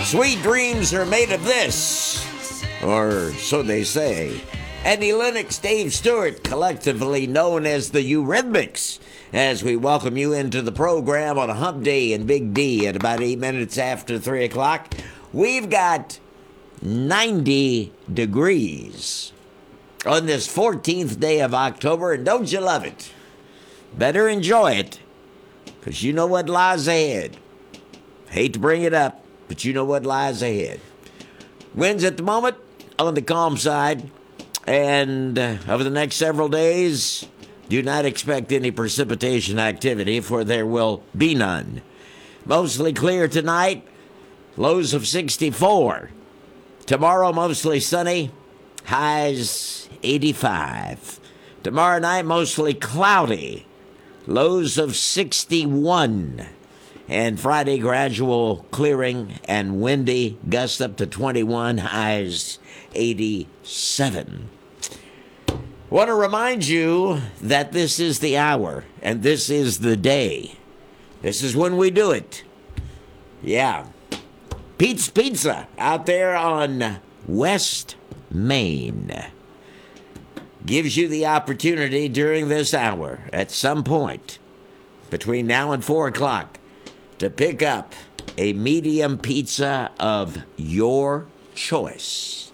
Sweet dreams are made of this, or so they say. Annie Lennox, Dave Stewart, collectively known as the Eurythmics, as we welcome you into the program on a hump day in Big D at about 8 minutes after 3 o'clock. We've got 90 degrees on this 14th day of October, and don't you love it? Better enjoy it, because you know what lies ahead. Hate to bring it up, but you know what lies ahead. Winds at the moment on the calm side, and over the next several days, do not expect any precipitation activity, for there will be none. Mostly clear tonight, lows of 64. Tomorrow, mostly sunny, highs 85. Tomorrow night, mostly cloudy, lows of 61. And Friday, gradual clearing and windy, gusts up to 21, highs 87. Want to remind you that this is the hour, and this is the day. This is when we do it. Yeah. Pete's Pizza out there on West Main gives you the opportunity during this hour, at some point between now and 4 o'clock, to pick up a medium pizza of your choice.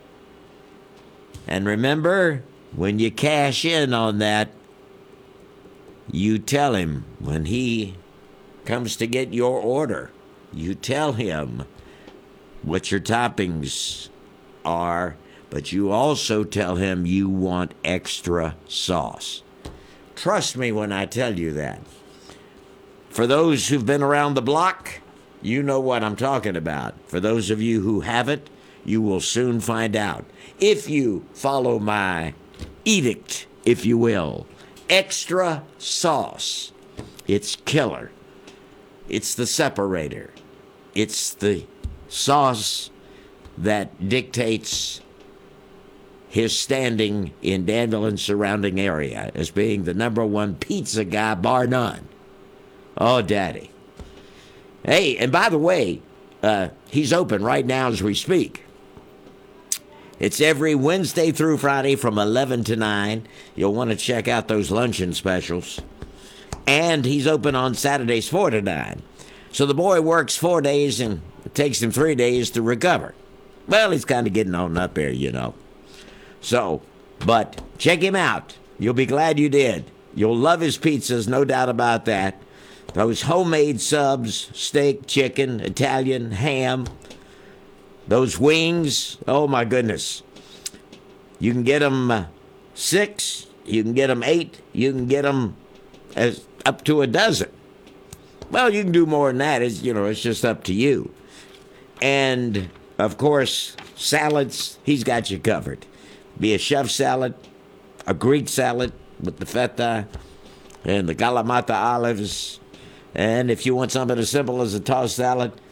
And remember, when you cash in on that, you tell him, when he comes to get your order, you tell him what your toppings are, but you also tell him you want extra sauce. Trust me when I tell you that. For those who've been around the block, you know what I'm talking about. For those of you who haven't, you will soon find out. If you follow my edict, if you will. Extra sauce. It's killer. It's the separator. It's the sauce that dictates his standing in Danville and surrounding area as being the number one pizza guy, bar none. Oh, Daddy. Hey, and by the way, he's open right now as we speak. It's every Wednesday through Friday from 11 to 9. You'll want to check out those luncheon specials. And he's open on Saturdays 4 to 9. So the boy works 4 days and it takes him 3 days to recover. Well, he's kind of getting on up there, you know. So, but check him out. You'll be glad you did. You'll love his pizzas, no doubt about that. Those homemade subs, steak, chicken, Italian, ham. Those wings, oh my goodness. You can get them 6, you can get them 8, you can get them up to a dozen. Well, you can do more than that. It's just up to you. And, of course, salads, he's got you covered. Be a chef salad, a Greek salad with the feta and the Kalamata olives. And if you want something as simple as a tossed salad,